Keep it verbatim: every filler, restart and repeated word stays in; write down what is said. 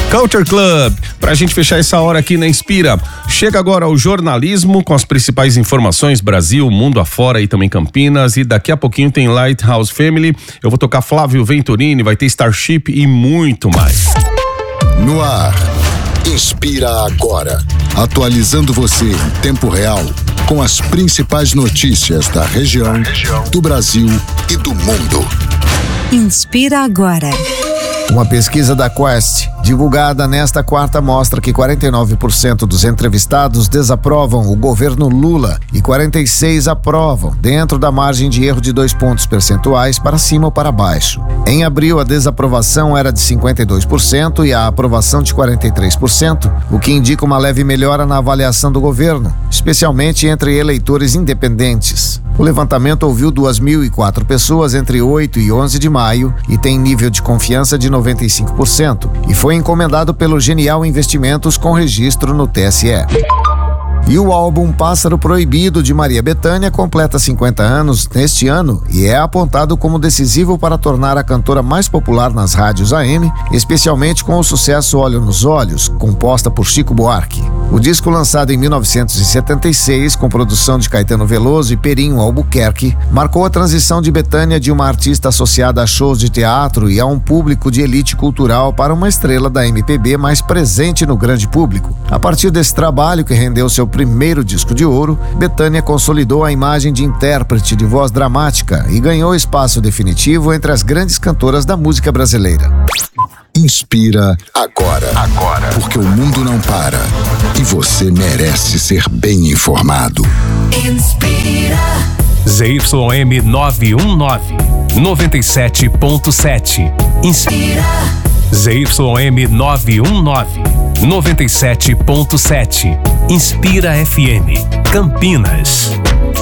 Culture Club, pra gente fechar essa hora aqui na Inspira. Chega agora o jornalismo com as principais informações Brasil, mundo afora e também Campinas, e daqui a pouquinho tem Lighthouse Family, eu vou tocar Flávio Venturini, vai ter Starship e muito mais. No ar, Inspira agora, atualizando você em tempo real com as principais notícias da região, do Brasil e do mundo. Inspira agora. Uma pesquisa da Quest, divulgada nesta quarta, mostra que quarenta e nove por cento dos entrevistados desaprovam o governo Lula e quarenta e seis por cento aprovam, dentro da margem de erro de dois pontos percentuais para cima ou para baixo. Em abril, a desaprovação era de cinquenta e dois por cento e a aprovação de quarenta e três por cento, o que indica uma leve melhora na avaliação do governo, especialmente entre eleitores independentes. O levantamento ouviu duas mil e quatro pessoas entre oito e onze de maio e tem nível de confiança de noventa e cinco por cento e foi encomendado pelo Genial Investimentos com registro no T S E. E o álbum Pássaro Proibido de Maria Bethânia completa cinquenta anos neste ano e é apontado como decisivo para tornar a cantora mais popular nas rádios A M, especialmente com o sucesso Olho nos Olhos, composta por Chico Buarque. O disco, lançado em mil novecentos e setenta e seis, com produção de Caetano Veloso e Perinho Albuquerque, marcou a transição de Bethânia de uma artista associada a shows de teatro e a um público de elite cultural para uma estrela da M P B mais presente no grande público. A partir desse trabalho, que rendeu seu primeiro disco de ouro, Bethânia consolidou a imagem de intérprete de voz dramática e ganhou espaço definitivo entre as grandes cantoras da música brasileira. Inspira agora, agora, porque o mundo não para e você merece ser bem informado. Inspira. Z Y M nove um nove, noventa e sete ponto sete. Inspira. Z Y M nove um nove, noventa e sete ponto sete. Inspira F M, Campinas.